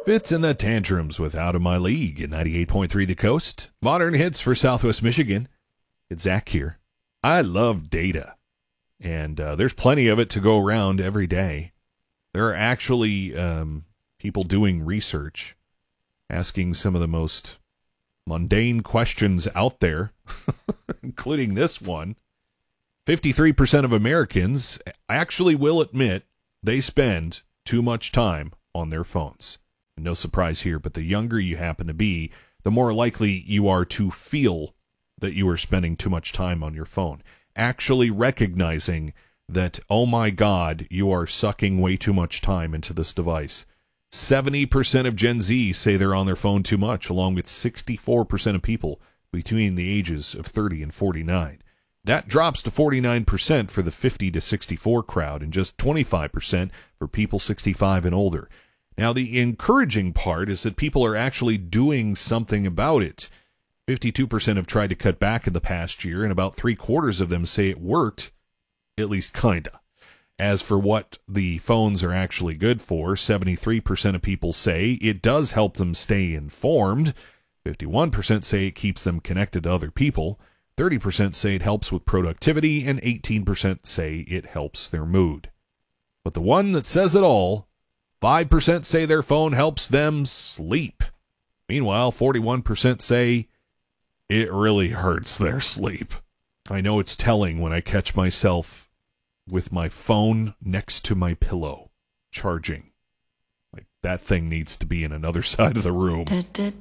Fits in the Tantrums with Out of My League at 98.3 The Coast. Modern hits for Southwest Michigan. It's Zach here. I love data, and there's plenty of it to go around every day. There are actually people doing research, asking some of the most mundane questions out there, including this one. 53% of Americans actually will admit they spend too much time on their phones. No surprise here, but the younger you happen to be, the more likely you are to feel that you are spending too much time on your phone. Actually recognizing that, oh my God, you are sucking way too much time into this device. 70% of Gen Z say they're on their phone too much, along with 64% of people between the ages of 30 and 49. That drops to 49% for the 50 to 64 crowd and just 25% for people 65 and older. Now, the encouraging part is that people are actually doing something about it. 52% have tried to cut back in the past year, and about 3/4 of them say it worked, at least kinda. As for what the phones are actually good for, 73% of people say it does help them stay informed. 51% say it keeps them connected to other people. 30% say it helps with productivity, and 18% say it helps their mood. But the one that says it all, 5% say their phone helps them sleep. Meanwhile, 41% say it really hurts their sleep. I know it's telling when I catch myself with my phone next to my pillow, charging. Like, that thing needs to be in another side of the room.